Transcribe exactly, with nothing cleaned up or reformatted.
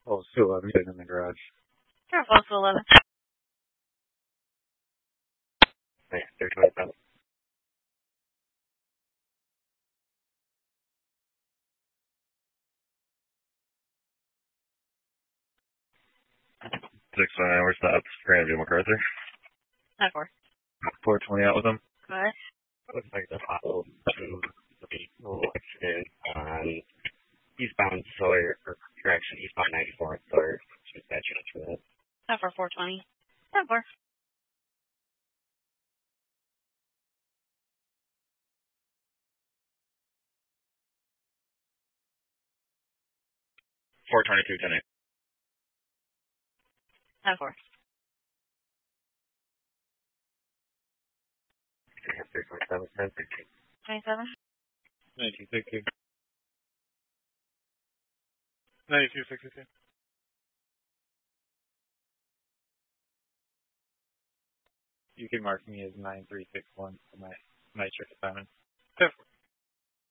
Oh, it's two eleven sitting in the garage. Sure, close to eleven. Thanks, three twenty-seven. Six one hour stops. Grandview MacArthur. Not four. Four twenty out with them. Good. Looks like the follow to the people is on eastbound Sawyer, or correction, eastbound ninety-four and Sawyer. Just that chance for that. Not for four twenty. Not four. Four twenty-two ten eight. Not four. Three twenty-seven ten thirteen. Twenty-seven. Nineteen sixty. Ninety-two sixty-two. You can mark me as nine three six one for my night shift assignment.